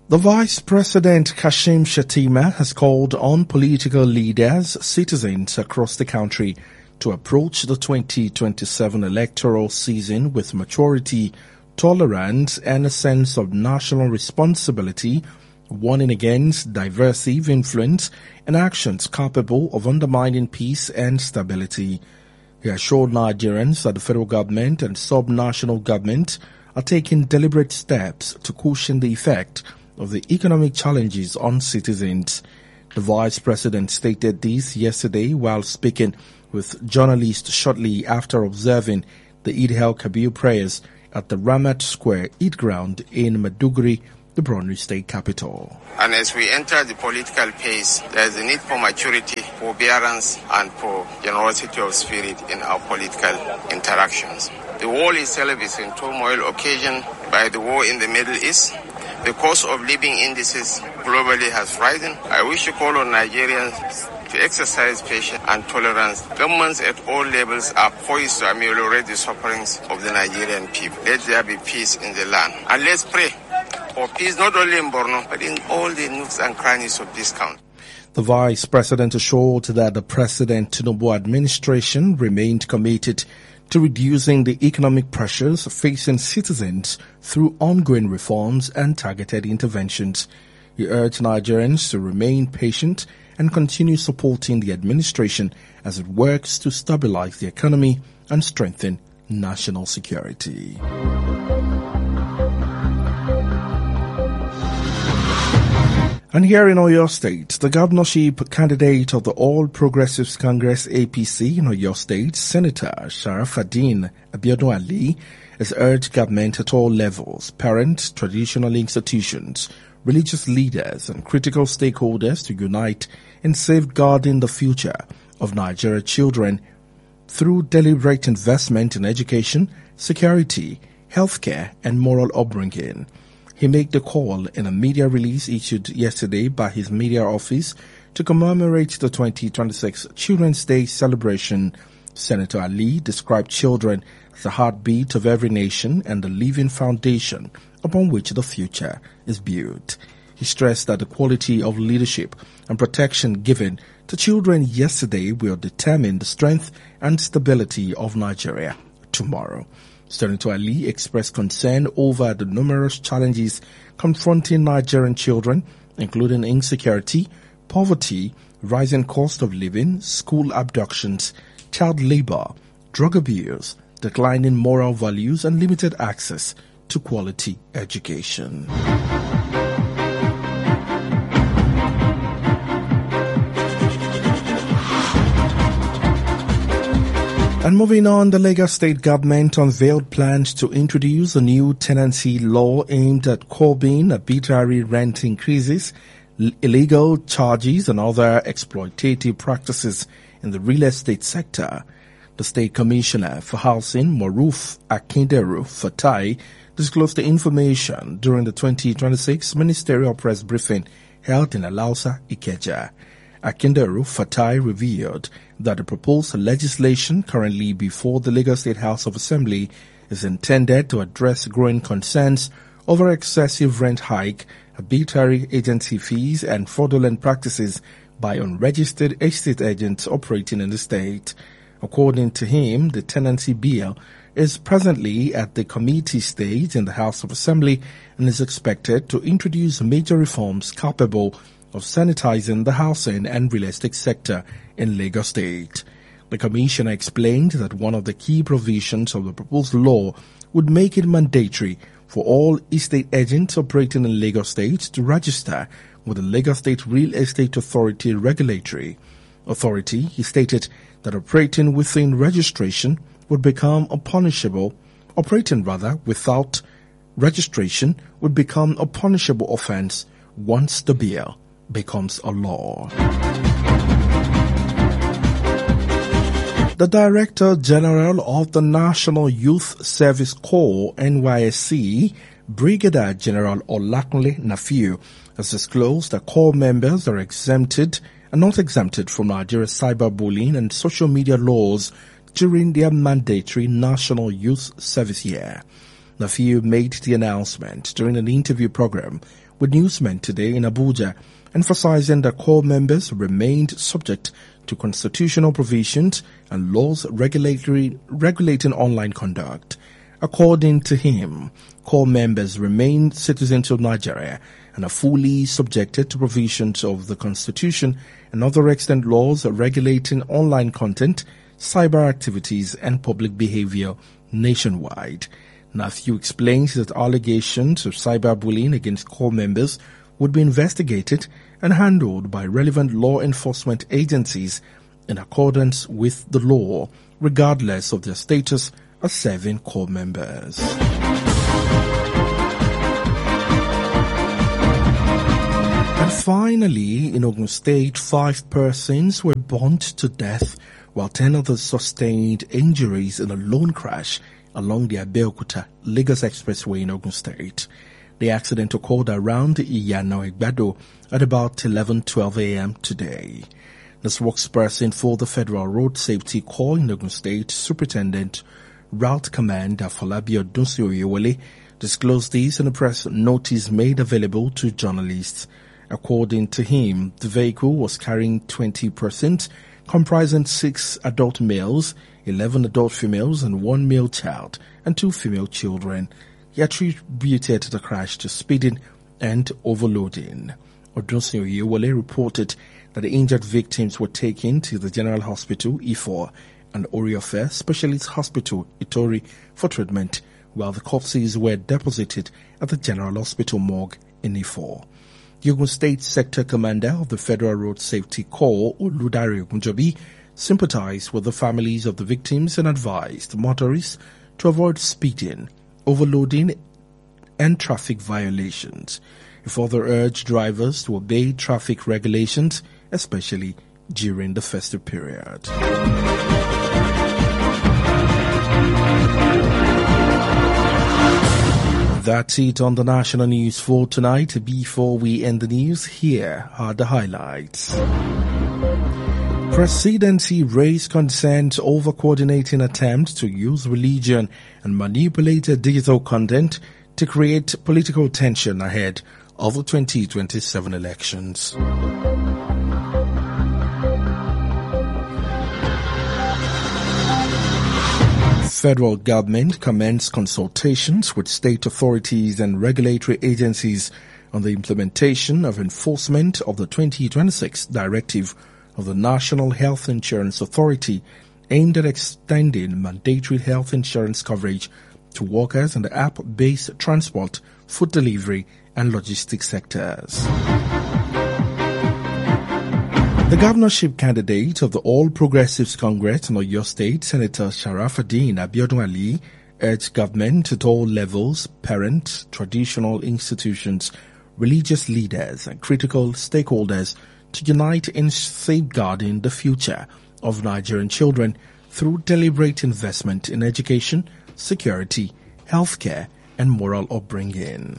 The Vice President Kashim Shettima has called on political leaders, citizens across the country to approach the 2027 electoral season with maturity, tolerance, and a sense of national responsibility, warning against divisive influence and actions capable of undermining peace and stability. He assured Nigerians that the federal government and sub-national government are taking deliberate steps to cushion the effect of the economic challenges on citizens. The Vice President stated this yesterday while speaking with journalists shortly after observing the Eid el-Kabir prayers at the Ramat Square Eid ground in Maiduguri, the Borno State capital. And as we enter the political phase, there is a need for maturity, forbearance, and for generosity of spirit in our political interactions. The world itself is in turmoil occasioned by the war in the Middle East. The cost of living indices globally has risen. I wish to call on Nigerians to exercise patience and tolerance. Governments at all levels are poised to ameliorate the sufferings of the Nigerian people. Let there be peace in the land. And let's pray for peace not only in Borno, but in all the nooks and crannies of this country. The Vice President assured that the President Tinubu administration remained committed to reducing the economic pressures facing citizens through ongoing reforms and targeted interventions. He urged Nigerians to remain patient and continue supporting the administration as it works to stabilize the economy and strengthen national security. And here in Oyo State, the governorship candidate of the All Progressives Congress APC in Oyo State, Senator Sharafaddin Abiodun Ali, has urged government at all levels, parents, traditional institutions, religious leaders, and critical stakeholders to unite in safeguarding the future of Nigeria children through deliberate investment in education, security, healthcare, and moral upbringing. He made the call in a media release issued yesterday by his media office to commemorate the 2026 Children's Day celebration. Senator Ali described children as the heartbeat of every nation and the living foundation upon which the future is built. He stressed that the quality of leadership and protection given to children yesterday will determine the strength and stability of Nigeria tomorrow. Senator Ali expressed concern over the numerous challenges confronting Nigerian children, including insecurity, poverty, rising cost of living, school abductions, child labor, drug abuse, declining moral values, and limited access to quality education. And moving on, the Lagos State government unveiled plans to introduce a new tenancy law aimed at curbing arbitrary rent increases, illegal charges, and other exploitative practices in the real estate sector. The State Commissioner for Housing, Moruf Akinderu Fatai, disclosed the information during the 2026 ministerial press briefing held in Alausa, Ikeja. Akinderu Fatai revealed that the proposed legislation currently before the Lagos State House of Assembly is intended to address growing concerns over excessive rent hike, arbitrary agency fees, and fraudulent practices by unregistered estate agents operating in the state. According to him, the tenancy bill is presently at the committee stage in the House of Assembly and is expected to introduce major reforms capable of sanitizing the housing and real estate sector in Lagos State. The Commissioner explained that one of the key provisions of the proposed law would make it mandatory for all estate agents operating in Lagos State to register with the Lagos State Real Estate Authority Regulatory Authority. He stated that operating without registration would become a punishable offense once the bill becomes a law. The Director General of the National Youth Service Corps, NYSC, Brigadier General Olakunle Nafiu, has disclosed that Corps members are not exempted from Nigeria's cyberbullying and social media laws during their mandatory National Youth Service Year. Nafiu made the announcement during an interview program with newsmen today in Abuja, emphasizing that core members remained subject to constitutional provisions and laws regulating online conduct. According to him, core members remain citizens of Nigeria and are fully subjected to provisions of the Constitution and other extant laws regulating online content, cyber activities, and public behavior nationwide. Nafiu explains that allegations of cyberbullying against core members would be investigated and handled by relevant law enforcement agencies in accordance with the law, regardless of their status as serving core members. And finally, in Ogun State, 5 persons were burnt to death while 10 others sustained injuries in a lone crash along the Abeokuta-Lagos Expressway in Ogun State. The accident occurred around Iyano Igbado at about 11:12 a.m. today. The spokesperson for the Federal Road Safety Corps in Ogun State, Superintendent Route Commander Falabi Odunsi Oyewole, disclosed this in a press notice made available to journalists. According to him, the vehicle was carrying 20 persons, comprising 6 adult males, 11 adult females, and 1 male child, and 2 female children. He attributed the crash to speeding and overloading. Odunsi Oyewole reported that the injured victims were taken to the General Hospital, Ifo, and Oriofe Specialist Hospital, Itori, for treatment, while the corpses were deposited at the General Hospital morgue in Ifo. The Ogun State Sector Commander of the Federal Road Safety Corps, Oludare Ogunjobi, sympathized with the families of the victims and advised motorists to avoid speeding, overloading, and traffic violations. He further urged drivers to obey traffic regulations, especially during the festive period. That's it on the national news for tonight. Before we end the news, here are the highlights. Presidency raised concerns over coordinating attempts to use religion and manipulated digital content to create political tension ahead of the 2027 elections. Federal government commenced consultations with state authorities and regulatory agencies on the implementation of enforcement of the 2026 directive of the National Health Insurance Authority aimed at extending mandatory health insurance coverage to workers in the app-based transport, food delivery, and logistics sectors. The governorship candidate of the All Progressives Congress in Oyo State, Senator Sharafuddin Abiodun Ali, urged government at all levels, parents, traditional institutions, religious leaders, and critical stakeholders to unite in safeguarding the future of Nigerian children through deliberate investment in education, security, healthcare, and moral upbringing.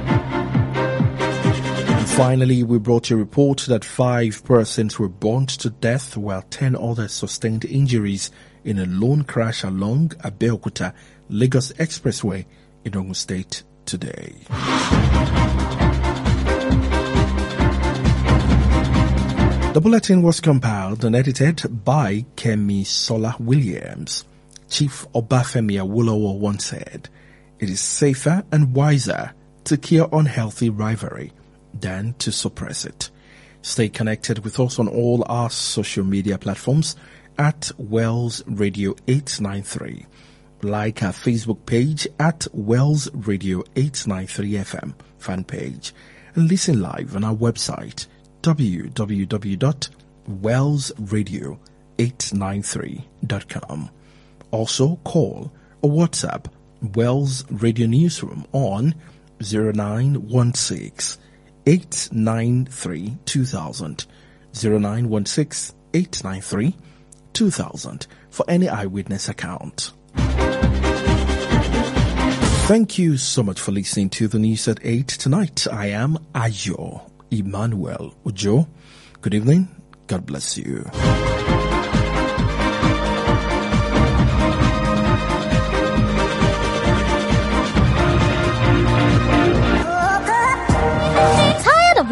Finally, we brought you a report that 5 persons were burnt to death while 10 others sustained injuries in a lone crash along Abeokuta-Lagos Expressway in Ogun State today. The bulletin was compiled and edited by Kemi Sola Williams. Chief Obafemi Awolowo once said, "It is safer and wiser to cure unhealthy rivalry than to suppress it." Stay connected with us on all our social media platforms at Wells Radio 893. Like our Facebook page at Wells Radio 893 FM fan page, and listen live on our website www.wellsradio893.com. Also call or WhatsApp Wells Radio Newsroom on 0916 893 2000, 0916 893 2000 for any eyewitness account. Thank you so much for listening to the news at 8 tonight. I am Ayo Emmanuel Ojo. Good evening. God bless you.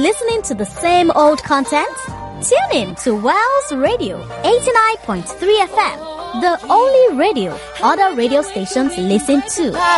listening to the same old content? Tune in to Wells Radio 89.3 FM, the only radio other radio stations listen to.